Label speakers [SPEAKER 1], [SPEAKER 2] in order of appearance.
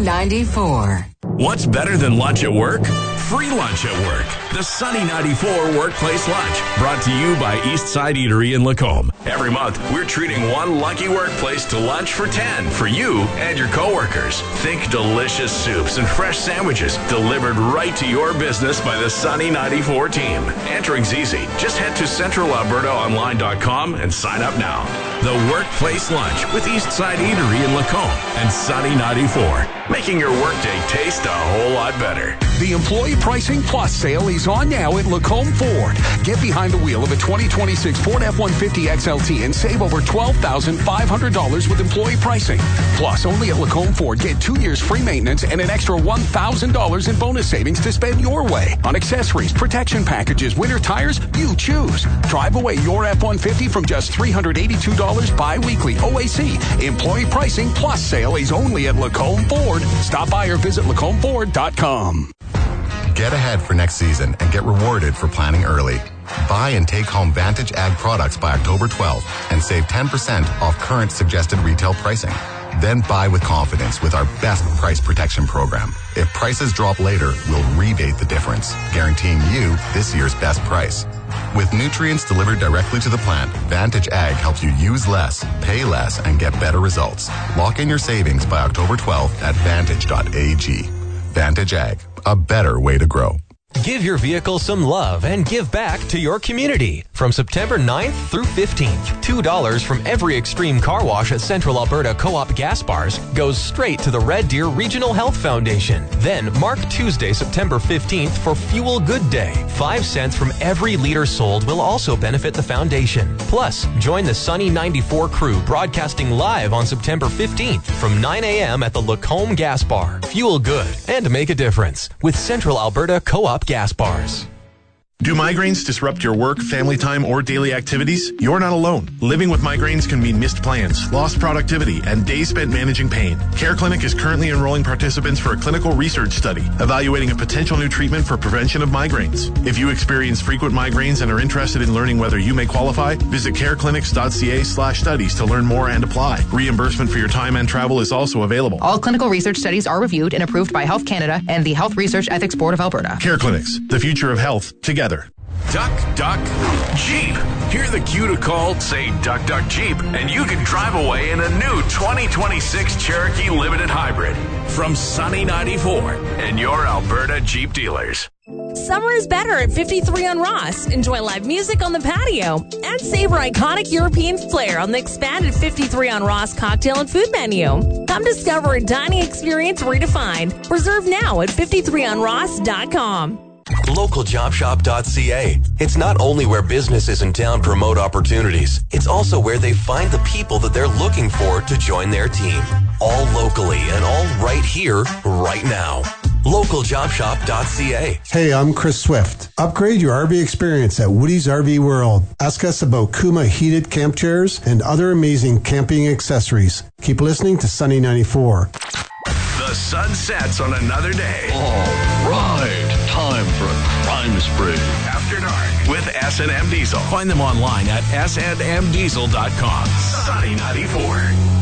[SPEAKER 1] 94.
[SPEAKER 2] What's better than lunch at work? Free lunch at work. The Sunny 94 Workplace Lunch, brought to you by Eastside Eatery in Lacombe. Every month, we're treating one lucky workplace to lunch for 10 for you and your coworkers. Think delicious soups and fresh sandwiches delivered right to your business by the Sunny 94 team. Entering's easy. Just head to centralalbertaonline.com and sign up now. The Workplace Lunch with Eastside Eatery in Lacombe and Sunny 94, making your workday taste a whole lot better.
[SPEAKER 3] The Employee Pricing Plus sale is on now at Lacombe Ford. Get behind the wheel of a 2026 Ford F-150 XLT and save over $12,500 with employee pricing. Plus, only at Lacombe Ford, get 2 years free maintenance and an extra $1,000 in bonus savings to spend your way. On accessories, protection packages, winter tires, you choose. Drive away your F-150 from just $382 bi-weekly. OAC. Employee Pricing Plus sale is only at Lacombe Ford. Stop by or visit LacombFord.com.
[SPEAKER 4] Get ahead for next season and get rewarded for planning early. Buy and take home Vantage Ag products by October 12th and save 10% off current suggested retail pricing. Then buy with confidence with our best price protection program. If prices drop later, we'll rebate the difference, guaranteeing you this year's best price. With nutrients delivered directly to the plant, Vantage Ag helps you use less, pay less, and get better results. Lock in your savings by October 12th at vantage.ag. Vantage Ag, a better way to grow.
[SPEAKER 5] Give your vehicle some love and give back to your community. From September 9th through 15th, $2 from every Extreme Car Wash at Central Alberta Co-op gas bars goes straight to the Red Deer Regional Health Foundation. Then mark Tuesday, September 15th for Fuel Good Day. 5 cents from every liter sold will also benefit the foundation. Plus, join the Sunny 94 crew broadcasting live on September 15th from 9 a.m. at the Lacombe Gas Bar. Fuel good and make a difference with Central Alberta Co-op gas bars.
[SPEAKER 6] Do migraines disrupt your work, family time, or daily activities? You're not alone. Living with migraines can mean missed plans, lost productivity, and days spent managing pain. Care Clinic is currently enrolling participants for a clinical research study evaluating a potential new treatment for prevention of migraines. If you experience frequent migraines and are interested in learning whether you may qualify, visit careclinics.ca/studies to learn more and apply. Reimbursement for your time and travel is also available.
[SPEAKER 7] All clinical research studies are reviewed and approved by Health Canada and the Health Research Ethics Board of Alberta.
[SPEAKER 6] Care Clinics, the future of health, together.
[SPEAKER 2] Duck, Duck, Jeep. Hear the cue to call, say Duck, Duck, Jeep, and you can drive away in a new 2026 Cherokee Limited Hybrid from Sunny 94 and your Alberta Jeep dealers.
[SPEAKER 8] Summer is better at 53 on Ross. Enjoy live music on the patio and savor iconic European flair on the expanded 53 on Ross cocktail and food menu. Come discover a dining experience redefined. Reserve now at 53onross.com.
[SPEAKER 5] LocalJobShop.ca. It's not only where businesses in town promote opportunities, it's also where they find the people that they're looking for to join their team. All locally and all right here, right now. LocalJobShop.ca.
[SPEAKER 9] Hey, I'm Chris Swift. Upgrade your RV experience at Woody's RV World. Ask us about Kuma heated camp chairs and other amazing camping accessories. Keep listening to Sunny 94.
[SPEAKER 2] The sun sets on another day.
[SPEAKER 10] All right. Time for a crime spree.
[SPEAKER 2] After Dark with S&M Diesel. Find them online at snmdiesel.com. Sunny 94.